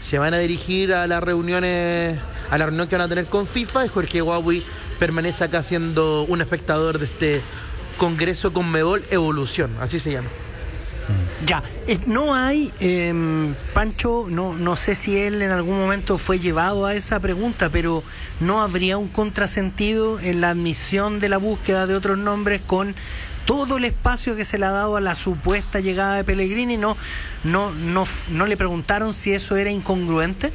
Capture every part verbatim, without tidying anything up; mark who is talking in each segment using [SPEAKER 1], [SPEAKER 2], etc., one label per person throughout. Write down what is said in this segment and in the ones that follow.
[SPEAKER 1] se van a dirigir a las reuniones, a la reunión que van a tener con FIFA, y Jorge Huawei permanece acá siendo un espectador de este Congreso Conmebol Evolución, así se llama.
[SPEAKER 2] Ya, eh, no hay, eh, Pancho, no, no sé si él en algún momento fue llevado a esa pregunta, pero ¿no habría un contrasentido en la admisión de la búsqueda de otros nombres con todo el espacio que se le ha dado a la supuesta llegada de Pellegrini? ¿No, no, no, no le preguntaron si eso era incongruente?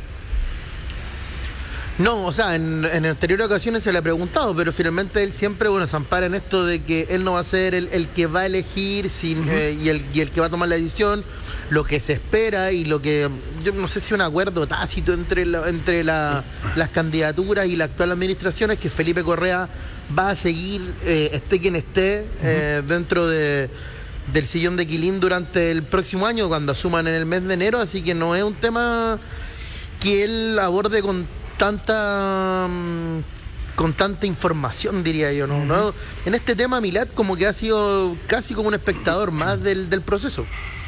[SPEAKER 1] No, o sea, en, en anteriores ocasiones se le ha preguntado, pero finalmente él siempre, bueno, se ampara en esto de que él no va a ser el, el que va a elegir sin, uh-huh. eh, y, el, y el que va a tomar la decisión. Lo que se espera y lo que, yo no sé si un acuerdo tácito entre, la, entre la, las candidaturas y la actual administración es que Felipe Correa va a seguir, eh, esté quien esté, uh-huh. eh, dentro de, del sillón de Quilín durante el próximo año, cuando asuman en el mes de enero, así que no es un tema que él aborde con tanta con tanta información, diría yo, ¿no? Uh-huh. ¿no? En este tema Milat como que ha sido casi como un espectador más del, del proceso.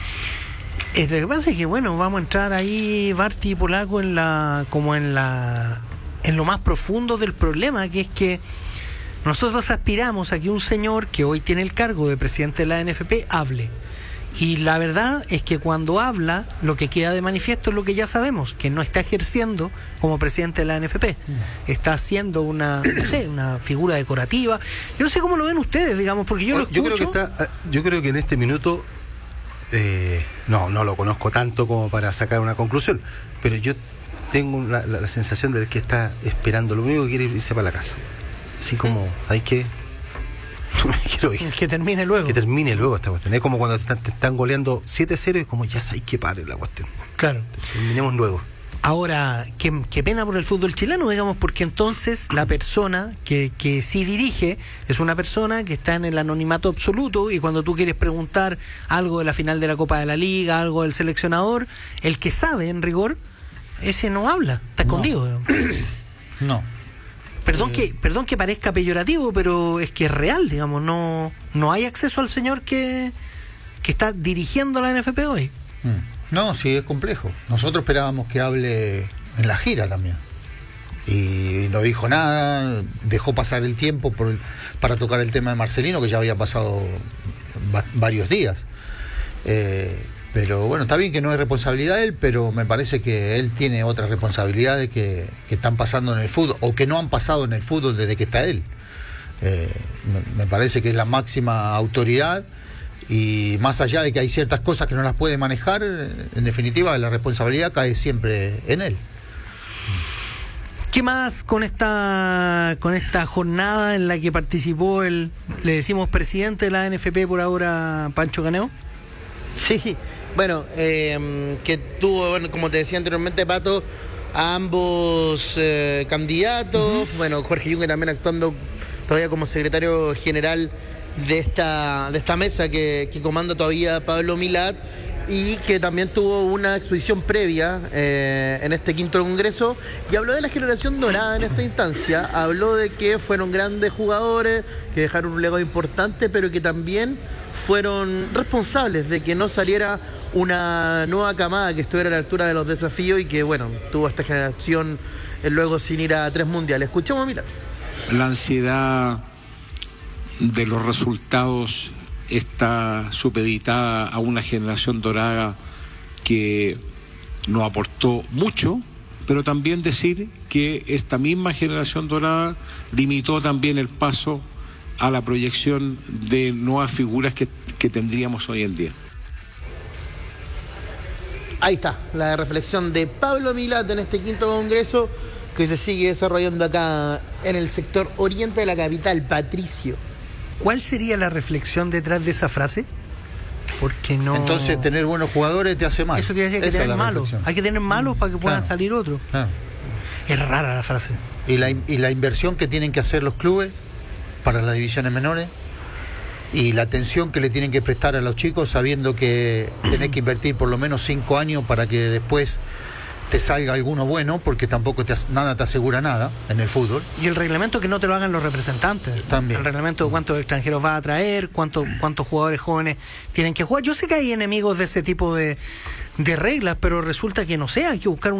[SPEAKER 2] Eh, lo que pasa es que, bueno, vamos a entrar ahí, Barty y Polaco, en la como en la en lo más profundo del problema, que es que nosotros aspiramos a que un señor que hoy tiene el cargo de presidente de la N F P hable. Y la verdad es que cuando habla, lo que queda de manifiesto es lo que ya sabemos, que no está ejerciendo como presidente de la N F P. Está haciendo una, no sé, una figura decorativa. Yo no sé cómo lo ven ustedes, digamos, porque yo lo escucho.
[SPEAKER 3] Yo creo que está, yo creo que en este minuto, eh, no, no lo conozco tanto como para sacar una conclusión, pero yo tengo la, la, la sensación de que está esperando, lo único que quiere es irse para la casa. Así como, ¿sabes qué? Quiero ir.
[SPEAKER 2] Que termine luego.
[SPEAKER 3] Que termine luego esta cuestión. Es como cuando te están, te están goleando siete cero y es como ya sabes que pare la cuestión.
[SPEAKER 2] Claro.
[SPEAKER 3] Terminemos luego.
[SPEAKER 2] Ahora, qué, qué pena por el fútbol chileno, digamos, porque entonces la persona que, que sí dirige es una persona que está en el anonimato absoluto, y cuando tú quieres preguntar algo de la final de la Copa de la Liga, algo del seleccionador, el que sabe en rigor, ese no habla, está escondido.
[SPEAKER 4] No. no.
[SPEAKER 2] Perdón eh, que perdón que parezca peyorativo, pero es que es real, digamos, no no hay acceso al señor que, que está dirigiendo la N F P hoy.
[SPEAKER 4] No, sí, es complejo. Nosotros esperábamos que hable en la gira también. Y no dijo nada, dejó pasar el tiempo por el, para tocar el tema de Marcelino, que ya había pasado va, varios días. Eh, Pero bueno, está bien que no es responsabilidad de él, pero me parece que él tiene otras responsabilidades que, que están pasando en el fútbol, o que no han pasado en el fútbol desde que está él. Eh, me, me parece que es la máxima autoridad, y más allá de que hay ciertas cosas que no las puede manejar, en definitiva la responsabilidad cae siempre en él.
[SPEAKER 2] ¿Qué más con esta con esta jornada en la que participó el, le decimos, presidente de la N F P por ahora, Pancho Caneo?
[SPEAKER 1] Sí. Bueno, eh, que tuvo, bueno, como te decía anteriormente, Pato, a ambos eh, candidatos. Uh-huh. Bueno, Jorge Yungue también actuando todavía como secretario general de esta de esta mesa que, que comanda todavía Pablo Milat, y que también tuvo una exposición previa eh, en este quinto congreso, y habló de la generación dorada en esta instancia. Habló de que fueron grandes jugadores, que dejaron un legado importante, pero que también fueron responsables de que no saliera una nueva camada que estuviera a la altura de los desafíos, y que, bueno, tuvo esta generación eh, luego sin ir a tres mundiales. Escuchamos, mira.
[SPEAKER 5] La ansiedad de los resultados está supeditada a una generación dorada que nos aportó mucho, pero también decir que esta misma generación dorada limitó también el paso a la proyección de nuevas figuras que, que tendríamos hoy en día.
[SPEAKER 1] Ahí está, la reflexión de Pablo Milat en este quinto congreso que se sigue desarrollando acá en el sector oriente de la capital, Patricio.
[SPEAKER 2] ¿Cuál sería la reflexión detrás de esa frase? Porque no...
[SPEAKER 4] Entonces, tener buenos jugadores te hace mal.
[SPEAKER 2] Eso quiere decir que tener malos. Hay que tener malos para que puedan
[SPEAKER 4] claro.
[SPEAKER 2] salir otros.
[SPEAKER 4] Claro.
[SPEAKER 2] Es rara la frase.
[SPEAKER 4] Y la, y la inversión que tienen que hacer los clubes para las divisiones menores, y la atención que le tienen que prestar a los chicos, sabiendo que tenés que invertir por lo menos cinco años para que después te salga alguno bueno, porque tampoco te, nada te asegura nada en el fútbol.
[SPEAKER 2] Y el reglamento que no te lo hagan los representantes.
[SPEAKER 4] También.
[SPEAKER 2] El reglamento de cuántos extranjeros va a traer, cuántos cuántos jugadores jóvenes tienen que jugar. Yo sé que hay enemigos de ese tipo de, de reglas, pero resulta que, no sé, hay que buscar un